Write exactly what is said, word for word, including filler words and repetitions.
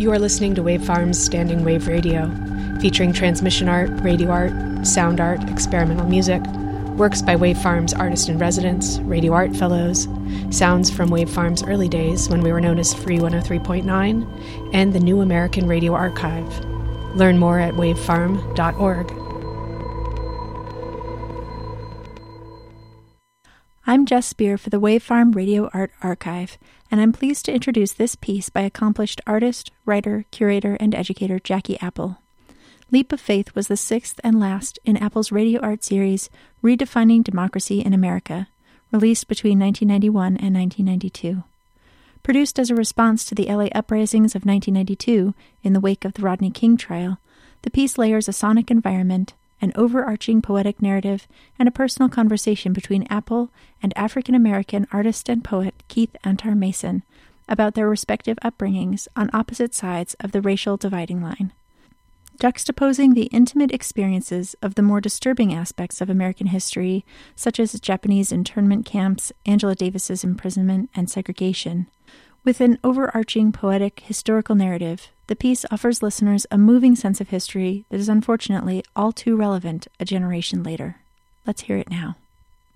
You are listening to Wave Farm's Standing Wave Radio, featuring transmission art, radio art, sound art, experimental music, works by Wave Farm's artist-in-residence, radio art fellows, sounds from Wave Farm's early days when we were known as Free one oh three point nine, and the New American Radio Archive. Learn more at wave farm dot org. I'm Jess Spear for the Wave Farm Radio Art Archive, and I'm pleased to introduce this piece by accomplished artist, writer, curator, and educator Jackie Apple. Leap of Faith was the sixth and last in Apple's radio art series, Redefining Democracy in America, released between nineteen ninety-one and nineteen ninety-two. Produced as a response to the L A uprisings of nineteen ninety-two in the wake of the Rodney King trial, the piece layers a sonic environment, an overarching poetic narrative, and a personal conversation between Apple and African-American artist and poet Keith Antar Mason about their respective upbringings on opposite sides of the racial dividing line. Juxtaposing the intimate experiences of the more disturbing aspects of American history, such as Japanese internment camps, Angela Davis's imprisonment, and segregation, with an overarching poetic historical narrative, the piece offers listeners a moving sense of history that is unfortunately all too relevant a generation later. Let's hear it now.